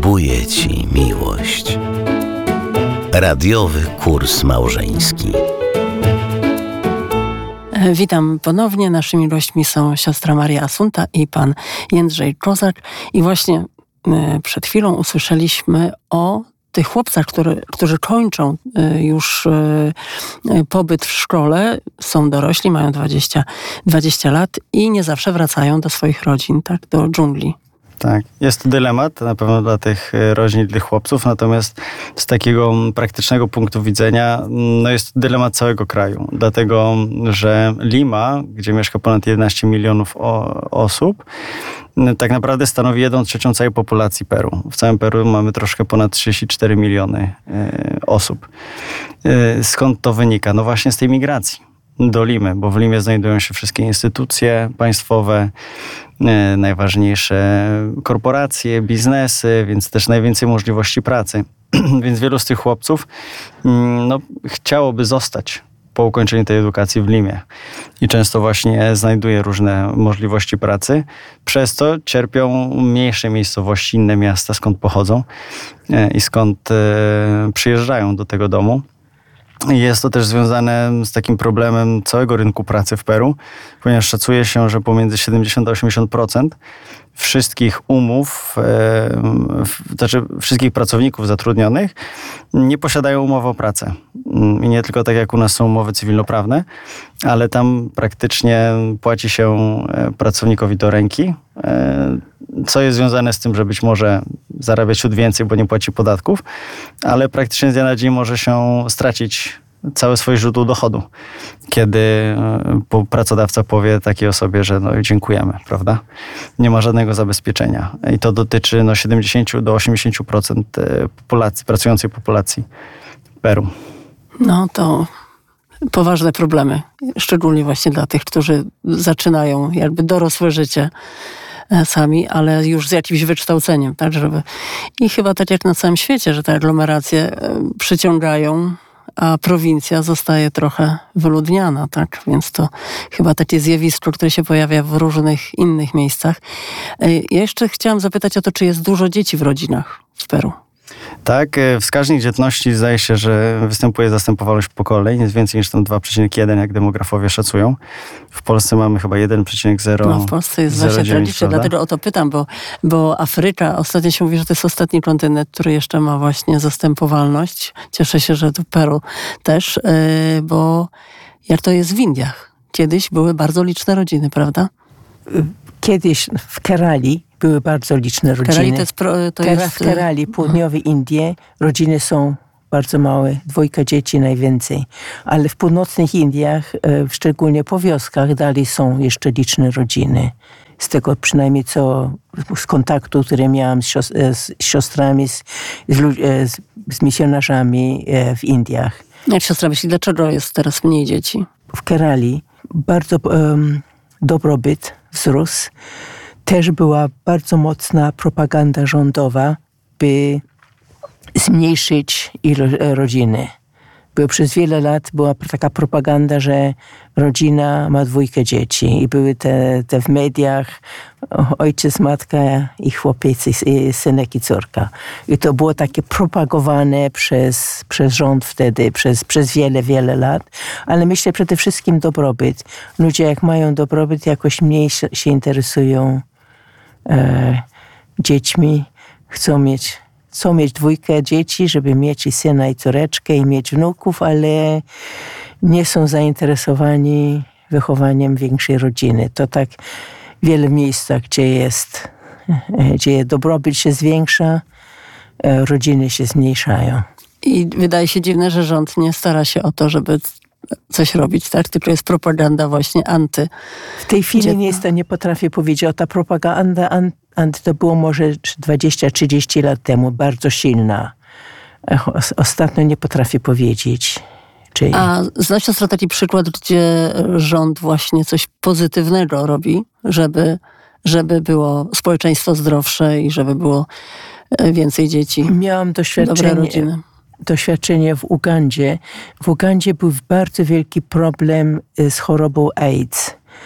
Kupuję ci miłość. Radiowy kurs małżeński. Witam ponownie. Naszymi gośćmi są siostra Maria Asunta i pan Jędrzej Kozak. I właśnie przed chwilą usłyszeliśmy o tych chłopcach, którzy kończą już pobyt w szkole, są dorośli, mają 20 lat i nie zawsze wracają do swoich rodzin, tak, do dżungli. Tak, jest to dylemat na pewno dla tych rozdzielnych chłopców, natomiast z takiego praktycznego punktu widzenia jest to dylemat całego kraju, dlatego że Lima, gdzie mieszka ponad 11 milionów osób, tak naprawdę stanowi 1/3 całej populacji Peru. W całym Peru mamy troszkę ponad 34 miliony osób. Skąd to wynika? No właśnie z tej migracji do Limy, bo w Limie znajdują się wszystkie instytucje państwowe, najważniejsze korporacje, biznesy, więc też najwięcej możliwości pracy. Więc wielu z tych chłopców chciałoby zostać po ukończeniu tej edukacji w Limie. I często właśnie znajduje różne możliwości pracy. Przez to cierpią mniejsze miejscowości, inne miasta, skąd pochodzą i skąd przyjeżdżają do tego domu. Jest to też związane z takim problemem całego rynku pracy w Peru, ponieważ szacuje się, że pomiędzy 70 a 80% wszystkich umów, znaczy wszystkich pracowników zatrudnionych nie posiadają umowy o pracę. I nie tylko tak jak u nas są umowy cywilnoprawne, ale tam praktycznie płaci się pracownikowi do ręki, co jest związane z tym, że być może zarabia ciut więcej, bo nie płaci podatków, ale praktycznie z dnia na dzień może się stracić całe swoje źródło dochodu, kiedy pracodawca powie takiej osobie, że dziękujemy, prawda? Nie ma żadnego zabezpieczenia. I to dotyczy 70 do 80% pracującej populacji Peru. No to poważne problemy, szczególnie właśnie dla tych, którzy zaczynają jakby dorosłe życie sami, ale już z jakimś wykształceniem, tak, żeby... I chyba tak jak na całym świecie, że te aglomeracje przyciągają, a prowincja zostaje trochę wyludniana, tak? Więc to chyba takie zjawisko, które się pojawia w różnych innych miejscach. Ja jeszcze chciałam zapytać o to, czy jest dużo dzieci w rodzinach w Peru? Tak, wskaźnik dzietności zdaje się, że występuje zastępowalność pokoleń. Jest więcej niż tam 2,1, jak demografowie szacują. W Polsce mamy chyba 1,0. No w Polsce jest właśnie tragicznie, dlatego o to pytam, bo Afryka, ostatnio się mówi, że to jest ostatni kontynent, który jeszcze ma właśnie zastępowalność. Cieszę się, że tu Peru też, bo jak to jest w Indiach? Kiedyś były bardzo liczne rodziny, prawda? Kiedyś w Kerali były bardzo liczne rodziny. W Kerali, południowej Indii, rodziny są bardzo małe, 2 dzieci najwięcej. Ale w północnych Indiach, szczególnie po wioskach, dalej są jeszcze liczne rodziny. Z tego przynajmniej z kontaktu, który miałam z siostrami, z misjonarzami w Indiach. Jak siostra myśli, dlaczego jest teraz mniej dzieci? W Kerali bardzo dobrobyt wzrósł. Też była bardzo mocna propaganda rządowa, by zmniejszyć ilość rodziny. Przez wiele lat była taka propaganda, że rodzina ma 2 dzieci. I były te w mediach ojciec, matka i chłopiec, i synek i córka. I to było takie propagowane przez rząd wtedy, przez wiele, wiele lat. Ale myślę przede wszystkim dobrobyt. Ludzie jak mają dobrobyt, jakoś mniej się interesują dziećmi. Chcą mieć 2 dzieci, żeby mieć i syna, i córeczkę, i mieć wnuków, ale nie są zainteresowani wychowaniem większej rodziny. To tak w wielu miejscach, gdzie dobrobyt się zwiększa, rodziny się zmniejszają. I wydaje się dziwne, że rząd nie stara się o to, żeby coś robić, tak? Tylko jest propaganda właśnie W tej chwili nie potrafię powiedzieć, ta propaganda to było może 20-30 lat temu, bardzo silna. Ostatnio nie potrafię powiedzieć. A zna siostra taki przykład, gdzie rząd właśnie coś pozytywnego robi, żeby było społeczeństwo zdrowsze i żeby było więcej dzieci? Miałam doświadczenie w Ugandzie. W Ugandzie był bardzo wielki problem z chorobą AIDS.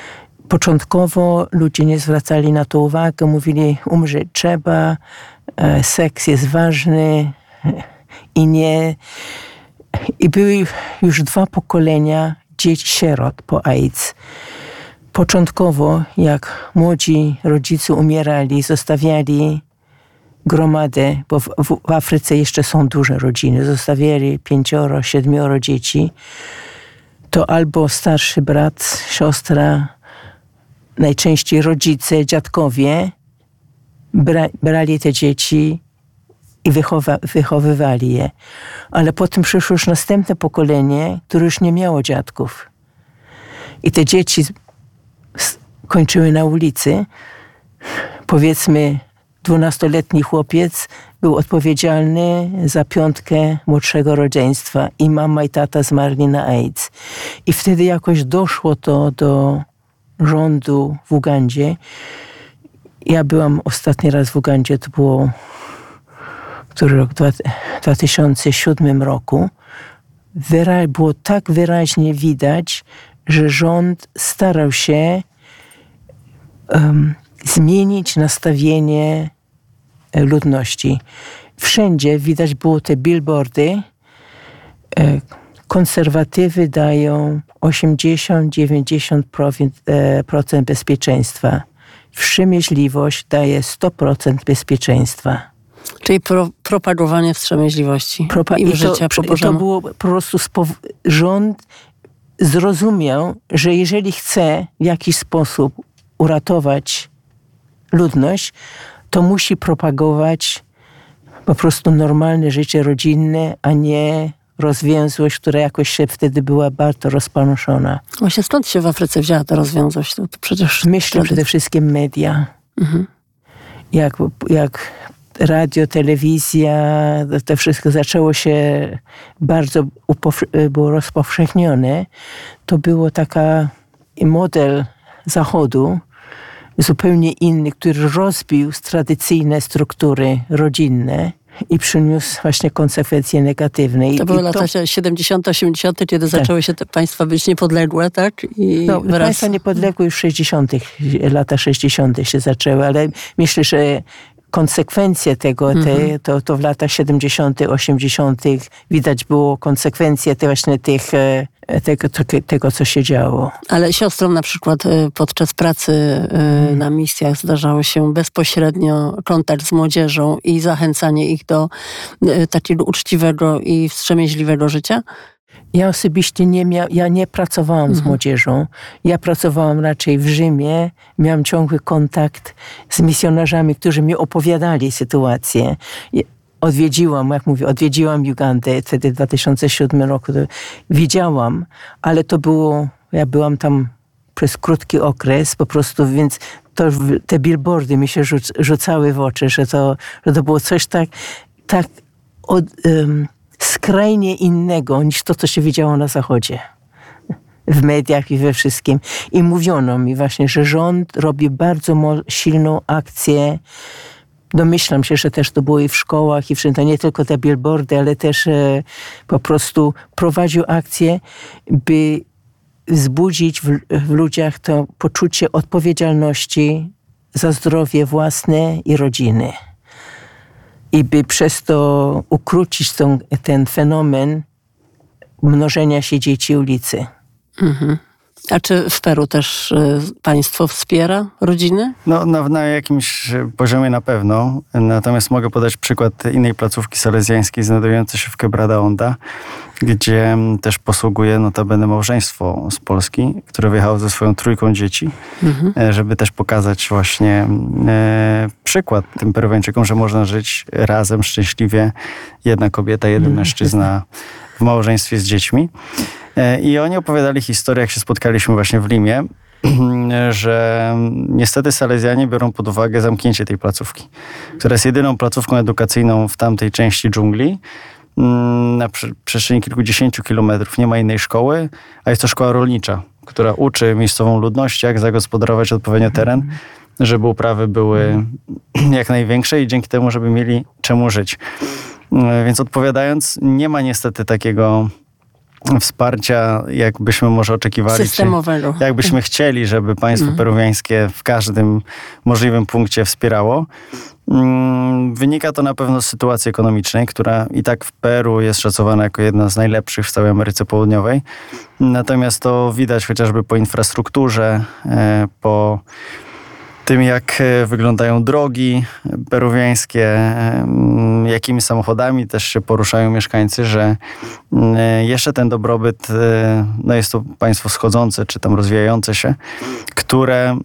Początkowo ludzie nie zwracali na to uwagi, mówili, umrzeć trzeba, seks jest ważny i nie. I były już 2 pokolenia dzieci sierot po AIDS. Początkowo, jak młodzi rodzice umierali, zostawiali gromadę, bo w Afryce jeszcze są duże rodziny, zostawiali 5, 7 dzieci, to albo starszy brat, siostra, najczęściej rodzice, dziadkowie brali te dzieci i wychowywali je. Ale potem przyszło już następne pokolenie, które już nie miało dziadków. I te dzieci kończyły na ulicy. Powiedzmy, 12-letni chłopiec był odpowiedzialny za 5 młodszego rodzeństwa i mama i tata zmarli na AIDS. I wtedy jakoś doszło to do rządu w Ugandzie. Ja byłam ostatni raz w Ugandzie, to było który rok, 2007 roku. Było tak wyraźnie widać, że rząd starał się zmienić nastawienie ludności. Wszędzie widać było te billboardy. Konserwatywy dają 80-90% bezpieczeństwa. Wstrzemięźliwość daje 100% bezpieczeństwa. Czyli propagowanie wstrzemięźliwości i życia po Bożemu. To było po prostu rząd zrozumiał, że jeżeli chce w jakiś sposób uratować ludność, to musi propagować po prostu normalne życie rodzinne, a nie rozwiązłość, która jakoś się wtedy była bardzo rozpanoszona. Właśnie skąd się w Afryce wzięła ta rozwiązłość? To przecież myślę przede wszystkim media. Mhm. Jak radio, telewizja, to wszystko zaczęło się bardzo było rozpowszechnione, to było taka model Zachodu, zupełnie inny, który rozbił tradycyjne struktury rodzinne i przyniósł właśnie konsekwencje negatywne. To były lata 70., 80., kiedy zaczęły się te państwa być niepodległe, tak? Państwa niepodległe już w lata 60. się zaczęły, ale myślę, że konsekwencje tego, to w latach 70., 80. widać było konsekwencje tego, co się działo. Ale siostrom na przykład podczas pracy na misjach zdarzało się bezpośrednio kontakt z młodzieżą i zachęcanie ich do takiego uczciwego i wstrzemięźliwego życia? Ja osobiście nie pracowałam z młodzieżą. Ja pracowałam raczej w Rzymie. Miałam ciągły kontakt z misjonarzami, którzy mi opowiadali sytuację. Odwiedziłam Ugandę wtedy w 2007 roku. Widziałam, ale to było, ja byłam tam przez krótki okres po prostu, więc te billboardy mi się rzucały w oczy, że to było coś tak skrajnie innego niż to, co się widziało na Zachodzie. W mediach i we wszystkim. I mówiono mi właśnie, że rząd robi bardzo silną akcję. Domyślam się, że też to było i w szkołach, i wszędzie, nie tylko te billboardy, ale też po prostu prowadził akcję, by wzbudzić w ludziach to poczucie odpowiedzialności za zdrowie własne i rodziny. I by przez to ukrócić ten fenomen mnożenia się dzieci ulicy. Mhm. A czy w Peru też państwo wspiera rodziny? Na jakimś poziomie na pewno. Natomiast mogę podać przykład innej placówki salezjańskiej znajdującej się w Quebrada Honda, gdzie też posługuje notabene małżeństwo z Polski, które wyjechało ze swoją 3 dzieci, żeby też pokazać właśnie przykład tym Peruwiańczykom, że można żyć razem, szczęśliwie. Jedna kobieta, jeden mężczyzna w małżeństwie z dziećmi. I oni opowiadali historię, jak się spotkaliśmy właśnie w Limie, że niestety Salezjanie biorą pod uwagę zamknięcie tej placówki, która jest jedyną placówką edukacyjną w tamtej części dżungli. Na przestrzeni kilkudziesięciu kilometrów nie ma innej szkoły, a jest to szkoła rolnicza, która uczy miejscową ludność, jak zagospodarować odpowiednio teren, żeby uprawy były jak największe i dzięki temu, żeby mieli czemu żyć. Więc odpowiadając, nie ma niestety takiego wsparcia, jakbyśmy może oczekiwali. Systemowego. Jakbyśmy chcieli, żeby państwo peruwiańskie w każdym możliwym punkcie wspierało. Wynika to na pewno z sytuacji ekonomicznej, która i tak w Peru jest szacowana jako jedna z najlepszych w całej Ameryce Południowej. Natomiast to widać chociażby po infrastrukturze, po tym, jak wyglądają drogi peruwiańskie, jakimi samochodami też się poruszają mieszkańcy, że jeszcze ten dobrobyt, no jest to państwo wschodzące, czy tam rozwijające się, które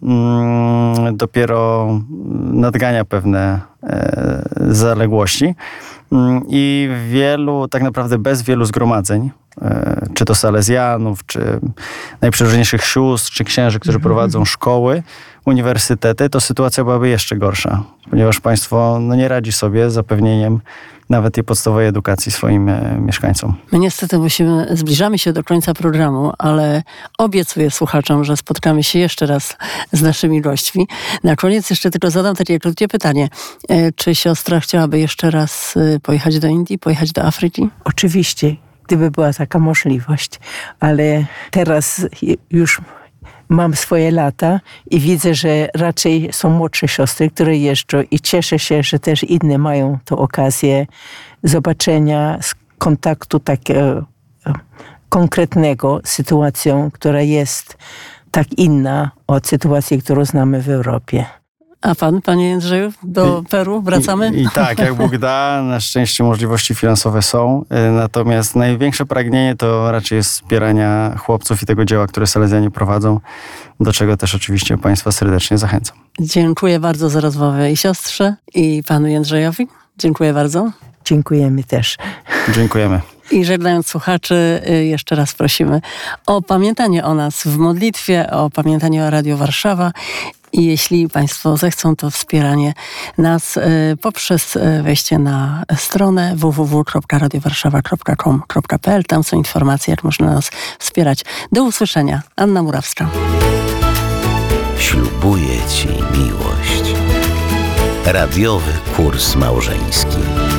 dopiero nadgania pewne zaległości i tak naprawdę bez wielu zgromadzeń, czy to salezjanów, czy najprzeróżniejszych sióstr, czy księży, którzy prowadzą szkoły, uniwersytety, to sytuacja byłaby jeszcze gorsza, ponieważ państwo nie radzi sobie z zapewnieniem nawet tej podstawowej edukacji swoim mieszkańcom. My niestety zbliżamy się do końca programu, ale obiecuję słuchaczom, że spotkamy się jeszcze raz z naszymi gośćmi. Na koniec jeszcze tylko zadam takie krótkie pytanie. Czy siostra chciałaby jeszcze raz pojechać do Indii, pojechać do Afryki? Oczywiście, gdyby była taka możliwość, ale teraz już mam swoje lata i widzę, że raczej są młodsze siostry, które jeżdżą i cieszę się, że też inne mają tę okazję zobaczenia, kontaktu takiego konkretnego z sytuacją, która jest tak inna od sytuacji, którą znamy w Europie. A pan, panie Jędrzeju, do Peru wracamy? I tak, jak Bóg da, na szczęście możliwości finansowe są, natomiast największe pragnienie to raczej jest wspierania chłopców i tego dzieła, które salezjanie prowadzą, do czego też oczywiście państwa serdecznie zachęcam. Dziękuję bardzo za rozmowę i siostrze, i panu Jędrzejowi. Dziękuję bardzo. Dziękujemy też. Dziękujemy. I żegnając słuchaczy, jeszcze raz prosimy o pamiętanie o nas w modlitwie, o pamiętanie o Radio Warszawa. I jeśli państwo zechcą, to wspieranie nas poprzez wejście na stronę www.radiowarszawa.com.pl. Tam są informacje, jak można nas wspierać. Do usłyszenia. Anna Murawska. Ślubuję Ci miłość. Radiowy kurs małżeński.